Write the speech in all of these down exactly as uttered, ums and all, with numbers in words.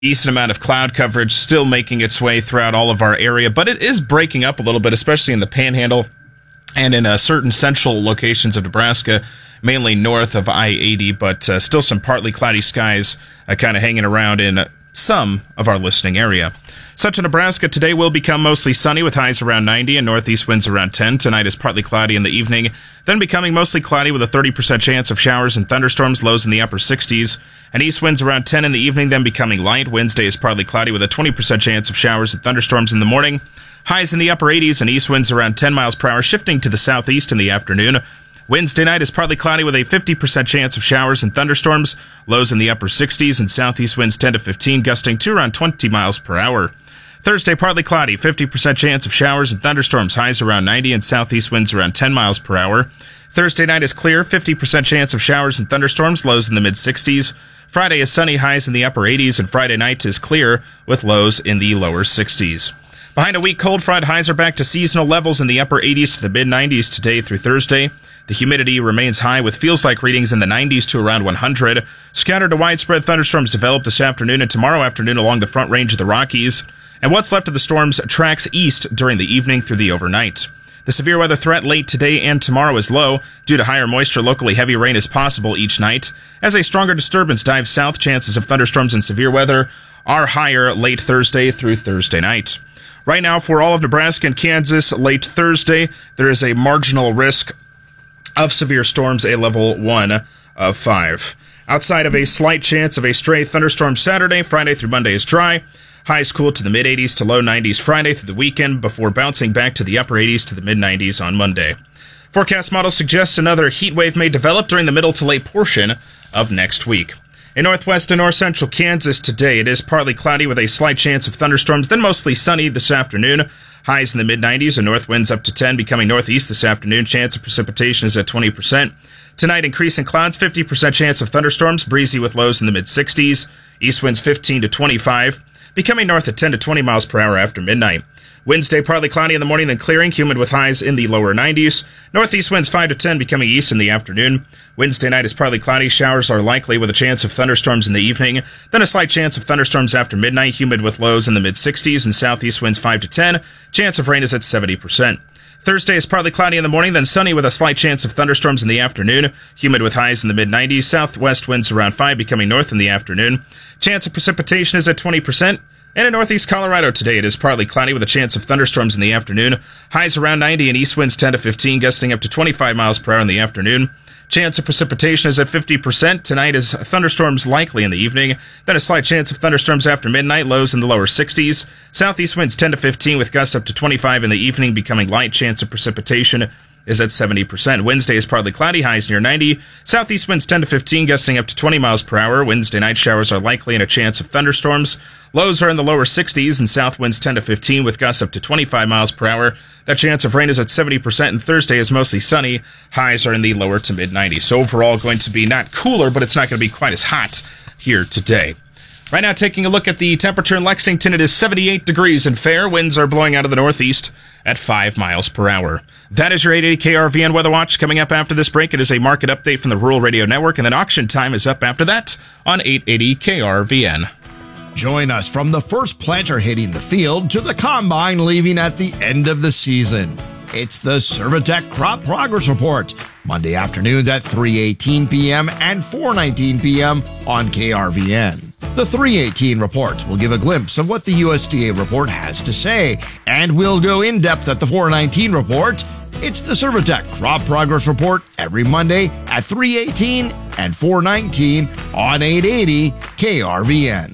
Decent amount of cloud coverage still making its way throughout all of our area, but it is breaking up a little bit, especially in the Panhandle and in uh, certain central locations of Nebraska, mainly north of I eighty, but uh, still some partly cloudy skies uh, kind of hanging around in uh, some of our listening area. Central Nebraska today will become mostly sunny with highs around ninety and northeast winds around ten. Tonight is partly cloudy in the evening, then becoming mostly cloudy with a thirty percent chance of showers and thunderstorms, lows in the upper sixties. And east winds around ten in the evening, then becoming light. Wednesday is partly cloudy with a twenty percent chance of showers and thunderstorms in the morning. Highs in the upper eighties and east winds around ten miles per hour, shifting to the southeast in the afternoon. Wednesday night is partly cloudy with a fifty percent chance of showers and thunderstorms. Lows in the upper sixties and southeast winds ten to fifteen, gusting to around twenty miles per hour. Thursday, partly cloudy, fifty percent chance of showers and thunderstorms. Highs around ninety and southeast winds around ten miles per hour. Thursday night is clear, fifty percent chance of showers and thunderstorms. Lows in the mid-sixties. Friday is sunny, highs in the upper eighties, and Friday night is clear with lows in the lower sixties. Behind a weak cold front, highs are back to seasonal levels in the upper eighties to the mid-nineties today through Thursday. The humidity remains high with feels-like readings in the nineties to around one hundred. Scattered to widespread thunderstorms develop this afternoon and tomorrow afternoon along the front range of the Rockies. And what's left of the storms tracks east during the evening through the overnight. The severe weather threat late today and tomorrow is low. Due to higher moisture, locally heavy rain is possible each night. As a stronger disturbance dives south, chances of thunderstorms and severe weather are higher late Thursday through Thursday night. Right now, for all of Nebraska and Kansas, late Thursday, there is a marginal risk of severe storms, a level one of five. Outside of a slight chance of a stray thunderstorm Saturday, Friday through Monday is dry. Highs cool to the mid-eighties to low nineties Friday through the weekend before bouncing back to the upper eighties to the mid-nineties on Monday. Forecast model suggests another heat wave may develop during the middle to late portion of next week. In northwest and north central Kansas today, it is partly cloudy with a slight chance of thunderstorms, then mostly sunny this afternoon. Highs in the mid-nineties and north winds up to ten, becoming northeast this afternoon. Chance of precipitation is at twenty percent. Tonight, increasing clouds, fifty percent chance of thunderstorms, breezy with lows in the mid-sixties. East winds fifteen to twenty-five, becoming north at ten to twenty miles per hour after midnight. Wednesday, partly cloudy in the morning, then clearing, humid with highs in the lower nineties. Northeast winds five to ten, becoming east in the afternoon. Wednesday night is partly cloudy. Showers are likely with a chance of thunderstorms in the evening. Then a slight chance of thunderstorms after midnight, humid with lows in the mid-sixties and southeast winds five to ten. Chance of rain is at seventy percent. Thursday is partly cloudy in the morning, then sunny with a slight chance of thunderstorms in the afternoon. Humid with highs in the mid-nineties. Southwest winds around five, becoming north in the afternoon. Chance of precipitation is at twenty percent. And in northeast Colorado today, it is partly cloudy with a chance of thunderstorms in the afternoon. Highs around ninety and east winds ten to fifteen, gusting up to twenty-five miles per hour in the afternoon. Chance of precipitation is at fifty percent. Tonight is thunderstorms likely in the evening. Then a slight chance of thunderstorms after midnight, lows in the lower sixties. Southeast winds ten to fifteen with gusts up to twenty-five in the evening, becoming light. Chance of precipitation is at seventy percent. Wednesday is partly cloudy, highs near ninety. Southeast winds ten to fifteen, gusting up to twenty miles per hour. Wednesday night showers are likely and a chance of thunderstorms. Lows are in the lower sixties and south winds ten to fifteen with gusts up to twenty-five miles per hour. That chance of rain is at seventy percent, and Thursday is mostly sunny. Highs are in the lower to mid-nineties. So overall going to be not cooler, but it's not going to be quite as hot here today. Right now, taking a look at the temperature in Lexington, it is seventy-eight degrees and fair. Winds are blowing out of the northeast at five miles per hour. That is your eight eighty K R V N Weather Watch. Coming up after this break, it is a market update from the Rural Radio Network, and then auction time is up after that on eight eighty K R V N. Join us from the first planter hitting the field to the combine leaving at the end of the season. It's the Servitech Crop Progress Report, Monday afternoons at three eighteen p.m. and four nineteen p.m. on K R V N. The three eighteen report will give a glimpse of what the U S D A report has to say, and we'll go in depth at the four nineteen report. It's the Servitech Crop Progress Report every Monday at three eighteen and four nineteen on eight eighty K R V N.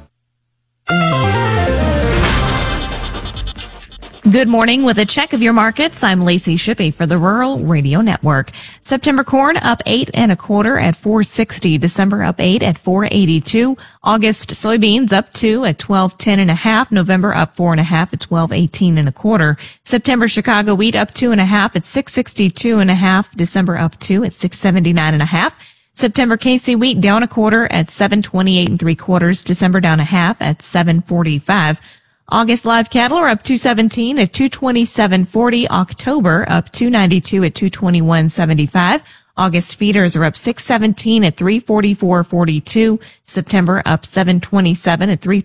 Good morning. With a check of your markets, I'm Lacey Shippey for the Rural Radio Network. September corn up eight and a quarter at four sixty. December up eight at four eighty-two. August soybeans up two at twelve ten and a half. November up four and a half at twelve eighteen and a quarter. September Chicago wheat up two and a half at six sixty-two and a half. December up two at six seventy-nine and a half. September K C wheat down a quarter at seven twenty-eight and three quarters. December down a half at seven forty-five. August live cattle are up two seventeen at two twenty-seven forty. October up two ninety-two at two twenty-one seventy-five. August feeders are up six seventeen at three forty-four forty-two. September up seven twenty-seven at three